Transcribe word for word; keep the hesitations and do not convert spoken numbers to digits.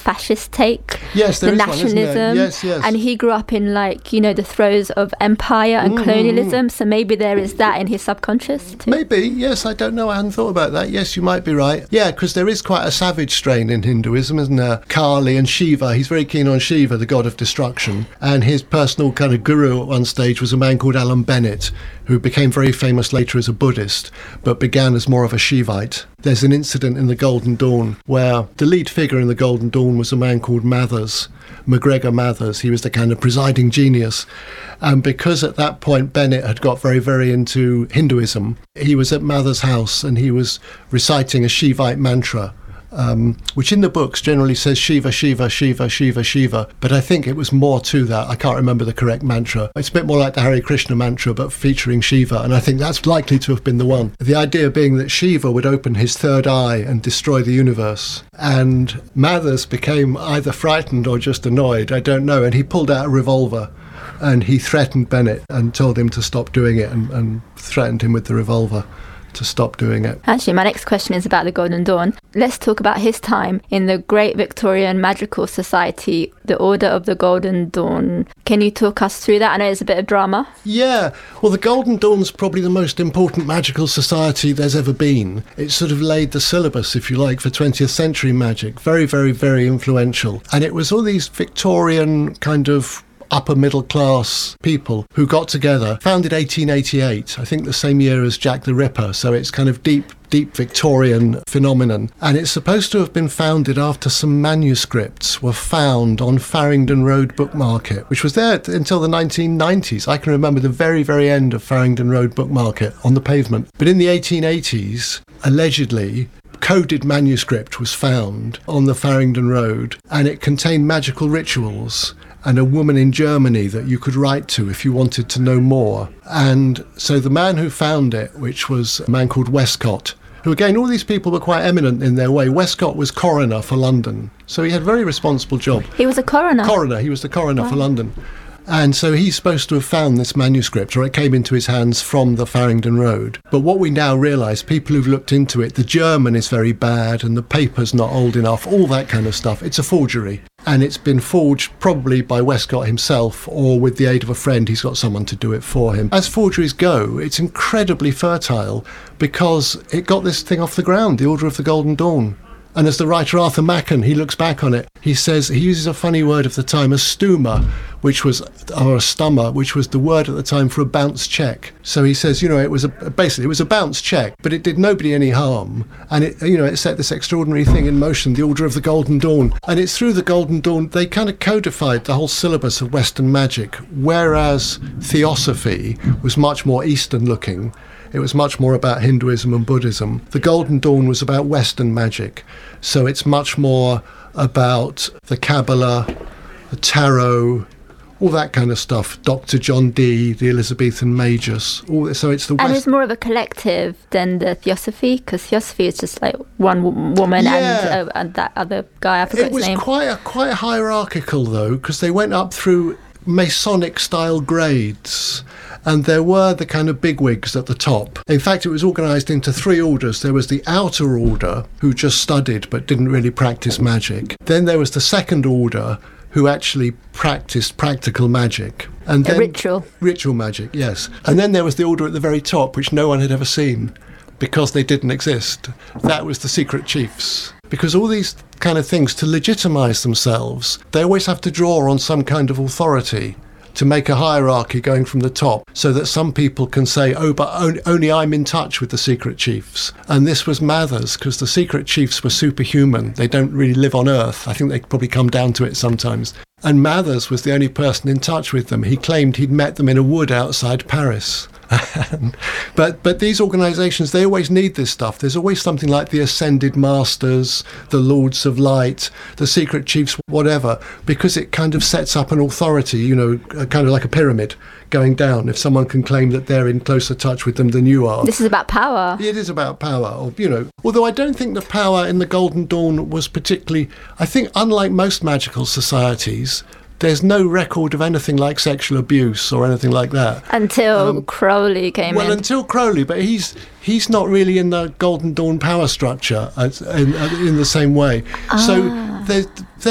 fascist take. Yes, there the is one, isn't nationalism. there? Yes, yes. And he grew up in, like, you know, the throes of empire and Mm-hmm. colonialism. So maybe there is that in his subconscious too. Maybe, yes, I don't know. I hadn't thought about that. Yes, you might be right. Yeah, because there is quite a savage strain in Hinduism, isn't there? Kali and Shiva. He's very keen on Shiva, the god of destruction. And his personal kind of guru at one stage was a man called Alan Bennett, who became very famous later as a Buddhist, but began as more of a Shivite. There's an incident in the Golden Dawn where the lead figure in the Golden Dawn was a man called Mathers, MacGregor Mathers. He was the kind of presiding genius. And because at that point Bennett had got very, very into Hinduism, he was at Mathers' house and he was reciting a Shivite mantra, Um, which in the books generally says Shiva, Shiva, Shiva, Shiva, Shiva. But I think it was more to that. I can't remember the correct mantra. It's a bit more like the Hare Krishna mantra, but featuring Shiva. And I think that's likely to have been the one. The idea being that Shiva would open his third eye and destroy the universe. And Mathers became either frightened or just annoyed. I don't know. And he pulled out a revolver and he threatened Bennett and told him to stop doing it and, and threatened him with the revolver to stop doing it. Actually, my next question is about the Golden Dawn. Let's talk about his time in the Great Victorian Magical Society, the Order of the Golden Dawn. Can you talk us through that? I know it's a bit of drama. Yeah, well, the Golden Dawn's probably the most important magical society there's ever been. It sort of laid the syllabus, if you like, for twentieth century magic. Very, very, very influential. And it was all these Victorian kind of upper middle class people who got together, founded eighteen eighty-eight, I think the same year as Jack the Ripper, so it's kind of deep, deep Victorian phenomenon. And it's supposed to have been founded after some manuscripts were found on Farringdon Road Book Market, which was there until the nineteen nineties. I can remember the very, very end of Farringdon Road Book Market on the pavement. But in the eighteen eighties, allegedly, coded manuscript was found on the Farringdon Road, and it contained magical rituals and a woman in Germany that you could write to if you wanted to know more. And so the man who found it, which was a man called Westcott, who again, all these people were quite eminent in their way. Westcott was coroner for London, so he had a very responsible job. He was a coroner? Coroner, he was the coroner Wow. for London. And so he's supposed to have found this manuscript, or it came into his hands from the Farringdon Road. But what we now realise, people who've looked into it, the German is very bad and the paper's not old enough, all that kind of stuff. It's a forgery. And it's been forged probably by Westcott himself, or with the aid of a friend, he's got someone to do it for him. As forgeries go, it's incredibly fertile because it got this thing off the ground, the Order of the Golden Dawn. And as the writer Arthur Machen, he looks back on it, he says, he uses a funny word of the time, a stuma, which was, or a stummer, which was the word at the time for a bounce check. So he says, you know, it was a, basically, it was a bounce check, but it did nobody any harm. And it, you know, it set this extraordinary thing in motion, the Order of the Golden Dawn. And it's through the Golden Dawn, they kind of codified the whole syllabus of Western magic, whereas Theosophy was much more Eastern looking. It was much more about Hinduism and Buddhism. The Golden Dawn was about Western magic. So it's much more about the Kabbalah, the tarot, all that kind of stuff. Doctor John Dee, the Elizabethan Magus. All, so it's the And West- it's more of a collective than the Theosophy, because Theosophy is just like one w- woman Yeah. and, uh, and that other guy, I forgot It was his name. quite a, quite hierarchical, though, because they went up through Masonic-style grades. And there were the kind of bigwigs at the top. In fact, it was organised into three orders. There was the outer order, who just studied but didn't really practice magic. Then there was the second order, who actually practiced practical magic. And A then, ritual. Ritual magic, yes. And then there was the order at the very top, which no one had ever seen, because they didn't exist. That was the secret chiefs. Because all these kind of things, to legitimise themselves, they always have to draw on some kind of authority to make a hierarchy going from the top, so that some people can say, oh, but only, only I'm in touch with the secret chiefs. And this was Mathers, because the secret chiefs were superhuman. They don't really live on Earth. I think they probably come down to it sometimes. And Mathers was the only person in touch with them. He claimed he'd met them in a wood outside Paris. but but these organisations, they always need this stuff. There's always something like the Ascended Masters, the Lords of Light, the Secret Chiefs, whatever, because it kind of sets up an authority, you know, kind of like a pyramid going down, if someone can claim that they're in closer touch with them than you are. This is about power. It is about power, or, you know, although I don't think the power in the Golden Dawn was particularly, I think unlike most magical societies, there's no record of anything like sexual abuse or anything like that. Until Um, Crowley came Well, in. until Crowley, but he's he's not really in the Golden Dawn power structure as, in, in the same way. So Ah. there's